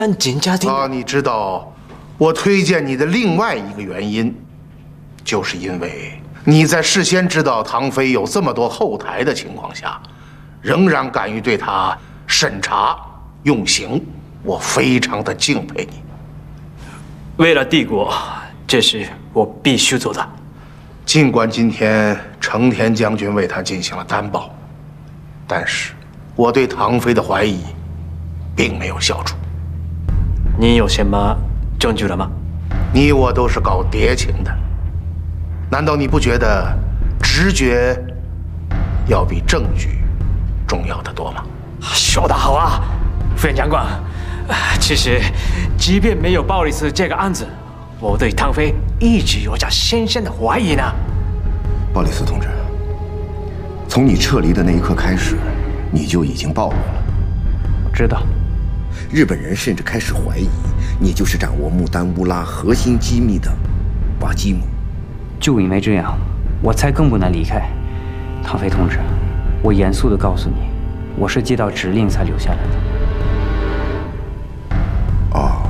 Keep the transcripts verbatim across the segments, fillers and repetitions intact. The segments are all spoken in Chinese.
但金家庭啊，你知道，我推荐你的另外一个原因，就是因为你在事先知道唐飞有这么多后台的情况下，仍然敢于对他审查用刑，我非常的敬佩你。 为了帝国，这是我必须做的。 尽管今天成田将军为他进行了担保，但是我对唐飞的怀疑并没有消除。 你有什么证据了吗？ 你我都是搞谍情的，难道你不觉得直觉要比证据重要的多吗？ 说得好啊，副院长官。其实，即便没有鲍里斯这个案子，我对唐飞一直有着深深的怀疑呢。 鲍里斯同志，从你撤离的那一刻开始，你就已经暴露了。 我知道。 日本人甚至开始怀疑你就是掌握穆丹乌拉核心机密的瓦基姆。 就因为这样，我才更不能离开。唐飞同志，我严肃地告诉你，我是接到指令才留下来的。 哦。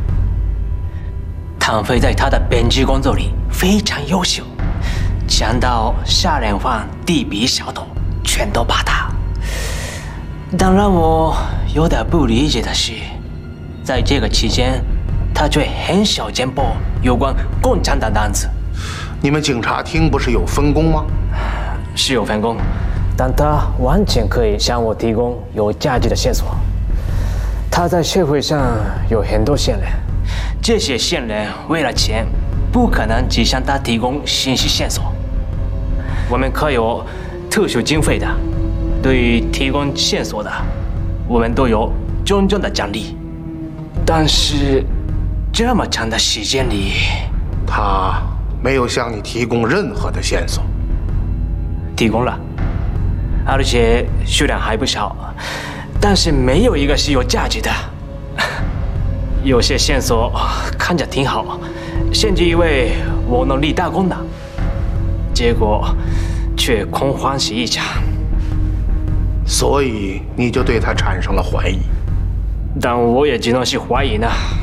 唐飞在他的编辑工作里非常优秀，强到杀人犯、地痞小偷全都怕他。但让我有点不理解的是，在这个期间，他却很少见报有关共产党的案子。 你们警察厅不是有分工吗？ 是有分工，但他完全可以向我提供有价值的线索。他在社会上有很多线人，这些线人为了钱，不可能只向他提供信息线索。我们可有特殊经费的。对于提供线索的，我们都有种种的奖励。但是，这么长的时间里， 他没有向你提供任何的线索。 提供了，而且数量还不少，但是没有一个是有价值的。有些线索看着挺好，甚至以为我能立大功的，结果却空欢喜一场。 所以你就对他产生了怀疑， 但我也只能是怀疑呢。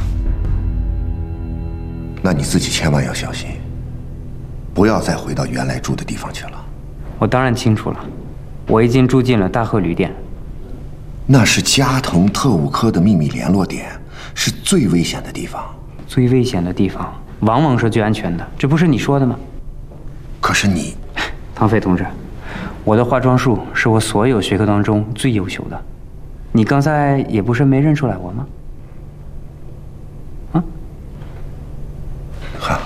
那你自己千万要小心，不要再回到原来住的地方去了。 我当然清楚了，我已经住进了大和旅店。 那是加藤特务科的秘密联络点，是最危险的地方。 最危险的地方，往往是最安全的，这不是你说的吗？ 可是你， 唐飞同志。我的化妆术是我所有学科当中最优秀的，你刚才也不是没认出来我吗？啊？ 好。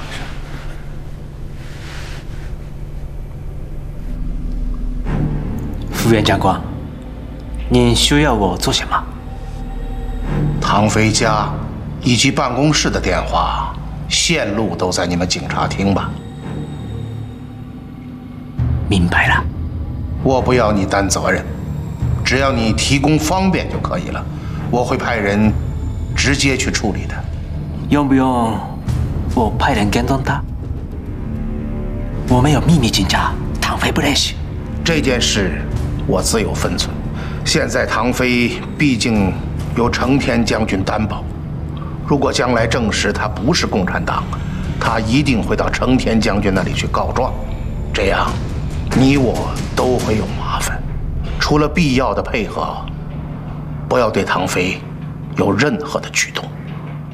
副院长官，您需要我做什么？ 唐飞家以及办公室的电话线路都在你们警察厅吧？ 明白了。 我不要你担责任，只要你提供方便就可以了。我会派人直接去处理的。 用不用我派人跟踪他？我们有秘密警察，唐飞不认识。 这件事我自有分寸。现在唐飞毕竟有成田将军担保，如果将来证实他不是共产党，他一定会到成田将军那里去告状，这样你我都会有麻烦。除了必要的配合，不要对唐飞有任何的举动。